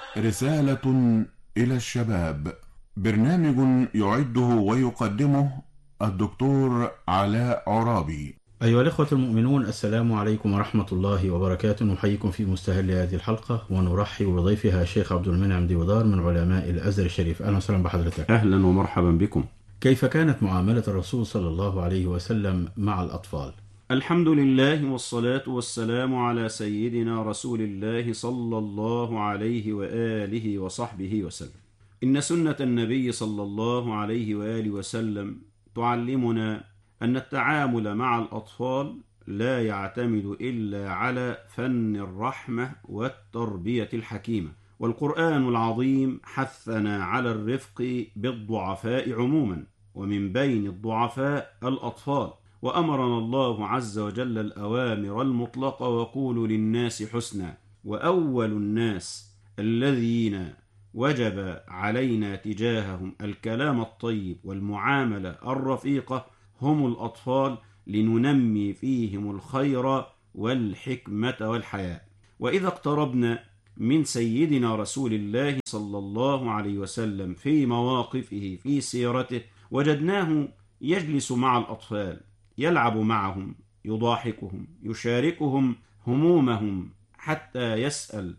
رسالة إلى الشباب. برنامج يعده ويقدمه الدكتور علاء عرابي. أيها الإخوة المؤمنون، السلام عليكم ورحمة الله وبركاته. نحييكم في مستهل هذه الحلقة ونرحب بضيفها الشيخ عبد المنعم ديودار من علماء الأزهر الشريف. أهلا وسهلا بحضرتك. أهلا ومرحبا بكم. كيف كانت معاملة الرسول صلى الله عليه وسلم مع الأطفال؟ الحمد لله والصلاة والسلام على سيدنا رسول الله صلى الله عليه وآله وصحبه وسلم. إن سنة النبي صلى الله عليه وآله وسلم تعلمنا أن التعامل مع الأطفال لا يعتمد إلا على فن الرحمة والتربية الحكيمة، والقرآن العظيم حثنا على الرفق بالضعفاء عموما، ومن بين الضعفاء الأطفال، وأمرنا الله عز وجل الأوامر المطلقة: وقولوا للناس حسنا. وأول الناس الذين وجب علينا تجاههم الكلام الطيب والمعاملة الرفيقة هم الأطفال، لننمي فيهم الخير والحكمة والحياء. وإذا اقتربنا من سيدنا رسول الله صلى الله عليه وسلم في مواقفه في سيرته، وجدناه يجلس مع الأطفال، يلعب معهم، يضاحكهم، يشاركهم همومهم، حتى يسأل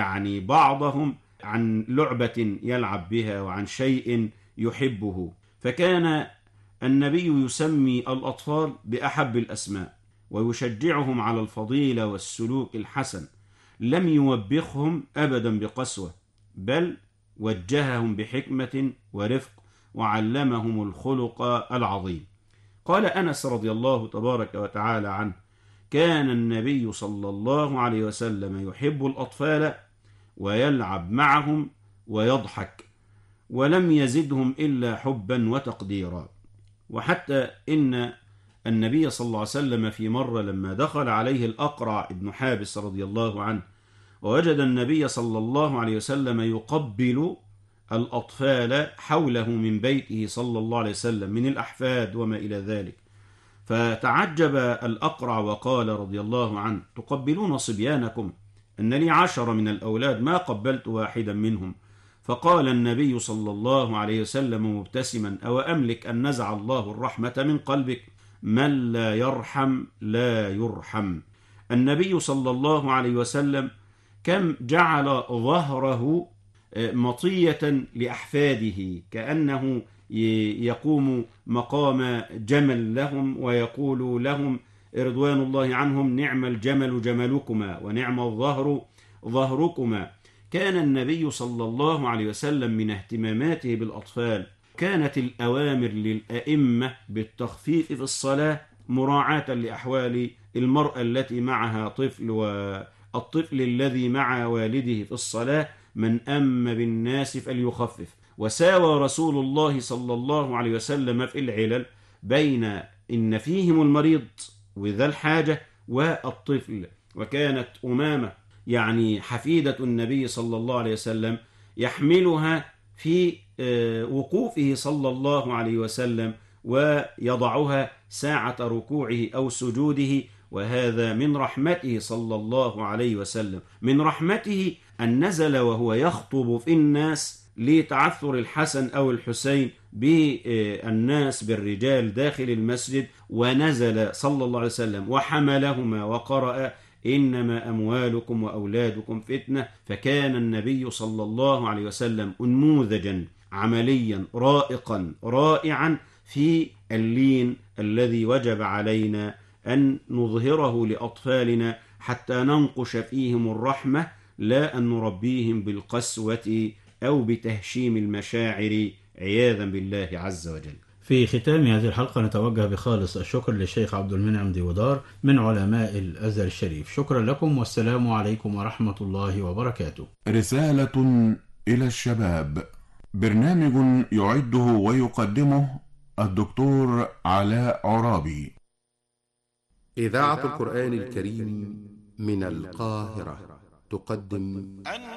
بعضهم عن لعبة يلعب بها وعن شيء يحبه. فكان النبي يسمي الأطفال بأحب الأسماء، ويشجعهم على الفضيلة والسلوك الحسن. لم يوبخهم أبدا بقسوة، بل وجههم بحكمة ورفق، وعلمهم الخلق العظيم. قال أنس رضي الله تبارك وتعالى عنه: كان النبي صلى الله عليه وسلم يحب الأطفال ويلعب معهم ويضحك، ولم يزدهم إلا حبا وتقديرا. وحتى إن النبي صلى الله عليه وسلم في مرة لما دخل عليه الأقرع ابن حابس رضي الله عنه، ووجد النبي صلى الله عليه وسلم يقبل الأطفال حوله من بيته صلى الله عليه وسلم من الأحفاد وما إلى ذلك، فتعجب الأقرع وقال رضي الله عنه: تقبلون صبيانكم؟ أن لي 10 من الأولاد ما قبلت واحدا منهم. فقال النبي صلى الله عليه وسلم مبتسما: أو أملك أن نزع الله الرحمة من قلبك؟ من لا يرحم لا يرحم. النبي صلى الله عليه وسلم كم جعل ظهره مطية لأحفاده، كأنه يقوم مقام جمل لهم، ويقول لهم رضوان الله عنهم: نعم الجمل جملكما ونعم الظهر ظهركما. كان النبي صلى الله عليه وسلم من اهتماماته بالأطفال كانت الأوامر للأئمة بالتخفيف في الصلاة مراعاة لأحوال المرأة التي معها طفل، والطفل الذي مع والده في الصلاة من أم بالناس فليخفف. وساوى رسول الله صلى الله عليه وسلم في العلل بين إن فيهم المريض وذا الحاجة والطفل. وكانت أمامة حفيدة النبي صلى الله عليه وسلم يحملها في وقوفه صلى الله عليه وسلم، ويضعها ساعة ركوعه أو سجوده. وهذا من رحمته صلى الله عليه وسلم. من رحمته أن نزل وهو يخطب في الناس لتعثر الحسن أو الحسين بالناس بالرجال داخل المسجد، ونزل صلى الله عليه وسلم وحملهما وقرأ: إنما أموالكم وأولادكم فتنة. فكان النبي صلى الله عليه وسلم نموذجا عمليا رائقا رائعا في اللين الذي وجب علينا أن نظهره لأطفالنا، حتى ننقش فيهم الرحمة، لا أن نربيهم بالقسوة أو بتهشيم المشاعر عياذا بالله عز وجل. في ختام هذه الحلقة نتوجه بخالص الشكر للشيخ عبد المنعم ديودار من علماء الأزهر الشريف. شكرا لكم، والسلام عليكم ورحمة الله وبركاته. رسالة إلى الشباب. برنامج يعده ويقدمه الدكتور علاء عرابي. إذاعة القرآن الكريم من القاهرة تقدم